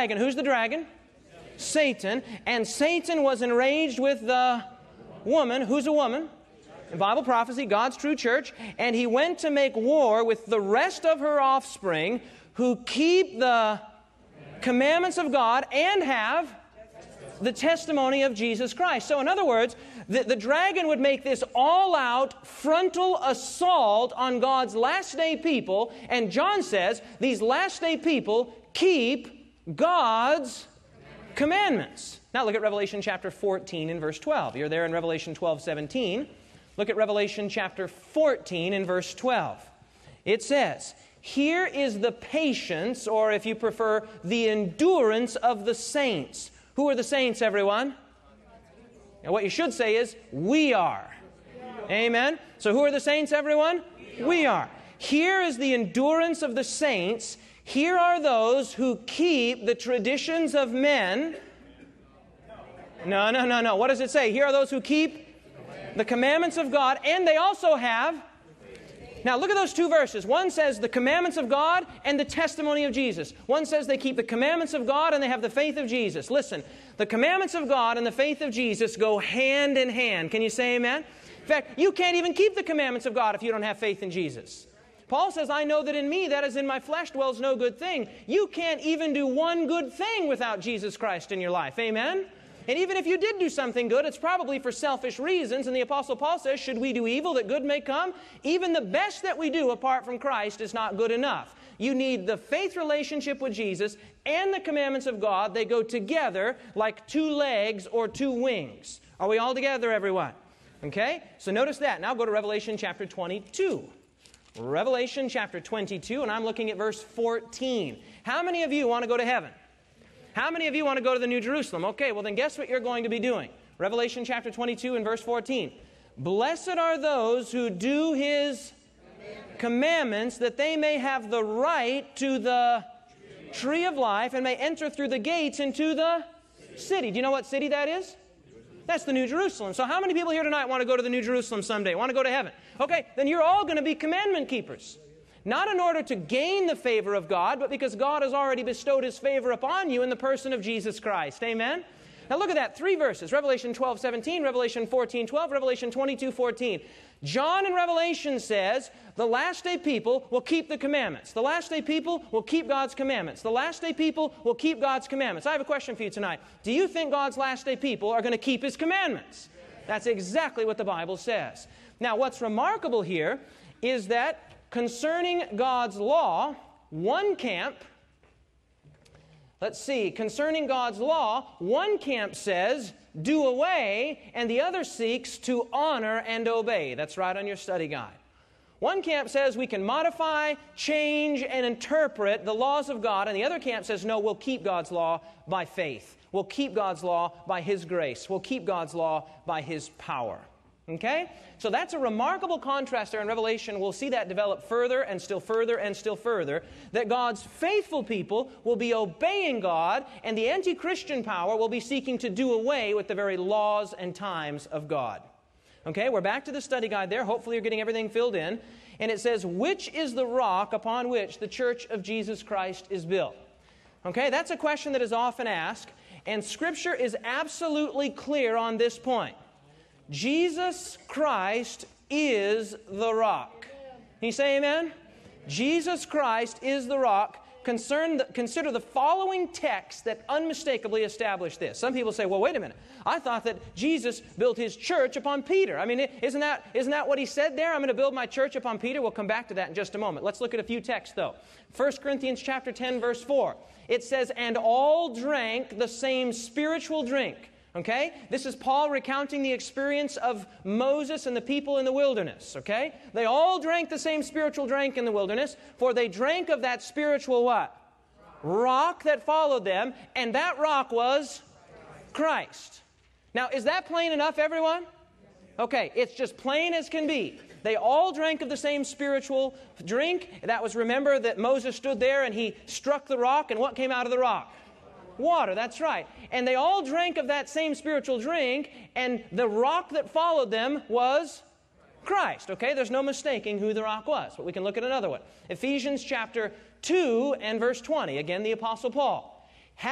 dragon. Who's the dragon? Satan. And Satan was enraged with the woman. Who's a woman? In Bible prophecy, God's true church. And he went to make war with the rest of her offspring who keep the commandments of God and have the testimony of Jesus Christ. So in other words, the dragon would make this all-out frontal assault on God's last-day people. And John says these last-day people keep God's commandments. Now look at Revelation chapter 14 and verse 12. You're there in Revelation 12:17. Look at Revelation chapter 14 and verse 12. It says, "Here is the patience," or if you prefer, the endurance of the saints. Who are the saints, everyone? And what you should say is, we are. Amen? So who are the saints, everyone? We are. Here is the endurance of the saints. Here are those who keep the traditions of men. No. What does it say? Here are those who keep the commandments of God, and they also have... Now look at those two verses. One says the commandments of God and the testimony of Jesus. One says they keep the commandments of God and they have the faith of Jesus. Listen, the commandments of God and the faith of Jesus go hand in hand. Can you say amen? In fact, you can't even keep the commandments of God if you don't have faith in Jesus. Paul says, "I know that in me, that is in my flesh, dwells no good thing." You can't even do one good thing without Jesus Christ in your life. Amen? And even if you did do something good, it's probably for selfish reasons. And the Apostle Paul says, should we do evil that good may come? Even the best that we do apart from Christ is not good enough. You need the faith relationship with Jesus and the commandments of God. They go together like two legs or two wings. Are we all together, everyone? Okay? So notice that. Now go to Revelation chapter 22. Revelation chapter 22, and I'm looking at verse 14. How many of you want to go to heaven? How many of you want to go to the New Jerusalem? Okay, well then guess what you're going to be doing? Revelation chapter 22 and verse 14. "Blessed are those who do His commandments, that they may have the right to the tree of life and may enter through the gates into the city." Do you know what city that is? That's the New Jerusalem. So how many people here tonight want to go to the New Jerusalem someday? Want to go to heaven? Okay, then you're all going to be commandment keepers. Not in order to gain the favor of God, but because God has already bestowed His favor upon you in the person of Jesus Christ. Amen? Now look at that. 3 verses. Revelation 12:17, Revelation 14:12, Revelation 22:14. John in Revelation says the last day people will keep the commandments. The last day people will keep God's commandments. The last day people will keep God's commandments. I have a question for you tonight. Do you think God's last day people are going to keep His commandments? That's exactly what the Bible says. Now what's remarkable here is that concerning God's law, one camp, concerning God's law, one camp says, do away, and the other seeks to honor and obey. That's right on your study guide. One camp says we can modify, change, and interpret the laws of God, and the other camp says, no, we'll keep God's law by faith. We'll keep God's law by His grace. We'll keep God's law by His power. Okay? So that's a remarkable contrast there in Revelation. We'll see that develop further and still further and still further, that God's faithful people will be obeying God, and the anti-Christian power will be seeking to do away with the very laws and times of God. Okay, we're back to the study guide there. Hopefully you're getting everything filled in. And it says, which is the rock upon which the church of Jesus Christ is built? Okay, that's a question that is often asked, and Scripture is absolutely clear on this point. Jesus Christ is the rock. Can you say amen? Jesus Christ is the rock. Consider the following text that unmistakably establish this. Some people say, well, wait a minute. I thought that Jesus built His church upon Peter. I mean, isn't that what He said there? I'm going to build my church upon Peter. We'll come back to that in just a moment. Let's look at a few texts, though. 1 Corinthians chapter 10, verse 4. It says, and all drank the same spiritual drink. Okay? This is Paul recounting the experience of Moses and the people in the wilderness. Okay? They all drank the same spiritual drink in the wilderness, for they drank of that spiritual what? Rock that followed them, and that rock was Christ. Now, is that plain enough, everyone? Okay, it's just plain as can be. They all drank of the same spiritual drink. That was, remember, that Moses stood there and he struck the rock, and what came out of the rock? Water, that's right. And they all drank of that same spiritual drink, and the rock that followed them was Christ. Okay, there's no mistaking who the rock was, but we can look at another one. Ephesians chapter 2 and verse 20. Again, the Apostle Paul.